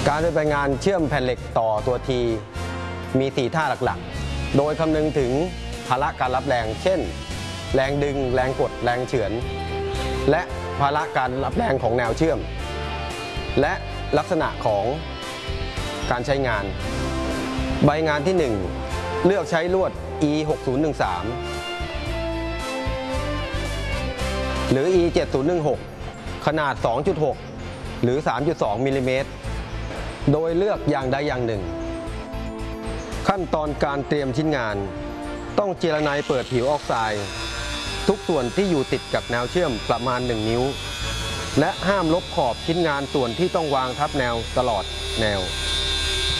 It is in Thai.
การปฏิบัติงานเชื่อมแผ่นเหล็กต่อตัวทีมี4ท่าหลักๆโดยคำนึงถึงภาระการรับแรงเช่นแรงดึงแรงกดแรงเฉือนและภาระการรับแรงของแนวเชื่อมและลักษณะของการใช้งานใบงานที่1เลือกใช้ลวด E6013 หรือ E7016 ขนาด 2.6 หรือ 3.2 มิลลิเมตรโดยเลือกอย่างใดอย่างหนึ่งขั้นตอนการเตรียมชิ้นงานต้องเจรไนเปิดผิวออกไซด์ทุกส่วนที่อยู่ติดกับแนวเชื่อมประมาณ1 นิ้วและห้ามลบขอบชิ้นงานส่วนที่ต้องวางทับแนวตลอดแนว